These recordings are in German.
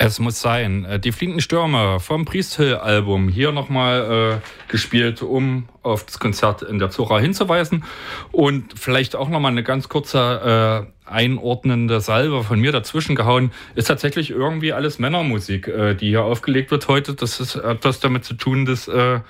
Es muss sein. Die Fliegenden Stürme vom Priest Hill-Album hier nochmal gespielt, um auf das Konzert in der Zora hinzuweisen. Und vielleicht auch nochmal eine ganz kurze einordnende Salve von mir dazwischen gehauen. Ist tatsächlich irgendwie alles Männermusik, die hier aufgelegt wird heute. Das ist etwas damit zu tun, dass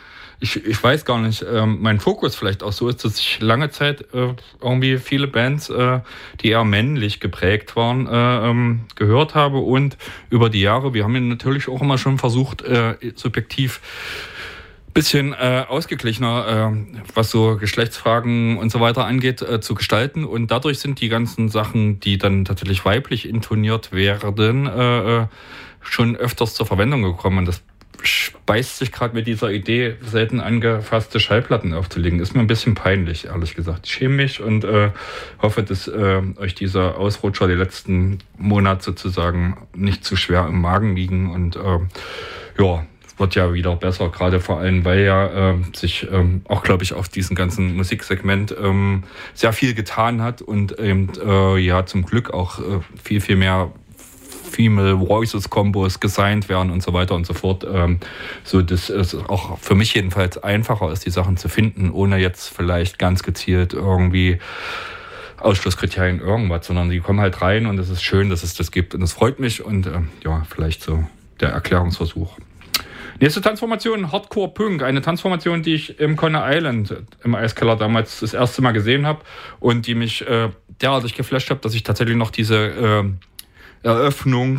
ich weiß gar nicht, mein Fokus vielleicht auch so ist, dass ich lange Zeit irgendwie viele Bands, die eher männlich geprägt waren, gehört habe und über die Jahre, wir haben ja natürlich auch immer schon versucht, subjektiv bisschen ausgeglichener, was so Geschlechtsfragen und so weiter angeht, zu gestalten. Und dadurch sind die ganzen Sachen, die dann tatsächlich weiblich intoniert werden, schon öfters zur Verwendung gekommen. Und das beißt sich gerade mit dieser Idee, selten angefasste Schallplatten aufzulegen. Ist mir ein bisschen peinlich, ehrlich gesagt. Ich schäme mich und hoffe, dass euch dieser Ausrutscher die letzten Monate sozusagen nicht zu schwer im Magen liegen. Und ja, wird ja wieder besser, gerade vor allem, weil ja sich auch, glaube ich, auf diesem ganzen Musiksegment sehr viel getan hat und eben ja zum Glück auch viel, viel mehr Female Voices Combos gesigned werden und so weiter und so fort. So, dass es auch für mich jedenfalls einfacher ist, die Sachen zu finden, ohne jetzt vielleicht ganz gezielt irgendwie Ausschlusskriterien irgendwas, sondern die kommen halt rein und es ist schön, dass es das gibt und es freut mich und ja, vielleicht so der Erklärungsversuch. Nächste Tanzformation, Hardcore Punk. Eine Tanzformation, die ich im Coney Island im Eiskeller damals das erste Mal gesehen habe und die mich derartig geflasht hat, dass ich tatsächlich noch diese Eröffnung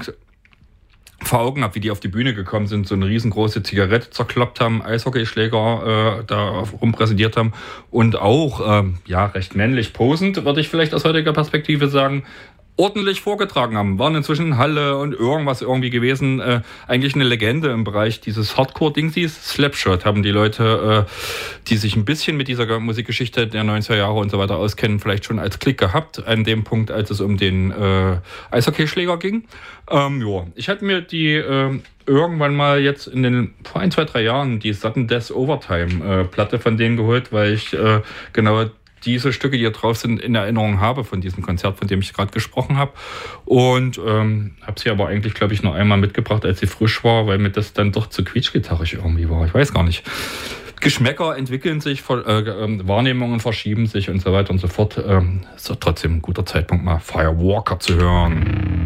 vor Augen habe, wie die auf die Bühne gekommen sind, so eine riesengroße Zigarette zerkloppt haben, Eishockeyschläger da rumpräsentiert haben und auch ja recht männlich posend, würde ich vielleicht aus heutiger Perspektive sagen, ordentlich vorgetragen haben. Waren inzwischen Halle und irgendwas irgendwie gewesen. Eigentlich eine Legende im Bereich dieses Hardcore-Dingsies. Slapshot haben die Leute, die sich ein bisschen mit dieser Musikgeschichte der 90er Jahre und so weiter auskennen, vielleicht schon als Klick gehabt, an dem Punkt, als es um den Eishockeyschläger ging. Ja, ich hatte mir die irgendwann mal jetzt vor 1, 2, 3 Jahren die Sudden Death Overtime Platte von denen geholt, weil ich genau diese Stücke, die hier drauf sind, in Erinnerung habe von diesem Konzert, von dem ich gerade gesprochen habe. Und habe sie aber eigentlich, glaube ich, nur einmal mitgebracht, als sie frisch war, weil mir das dann doch zu quietschgitarrig irgendwie war. Ich weiß gar nicht. Geschmäcker entwickeln sich, Wahrnehmungen verschieben sich und so weiter und so fort. Ist doch trotzdem ein guter Zeitpunkt, mal Firewalker zu hören.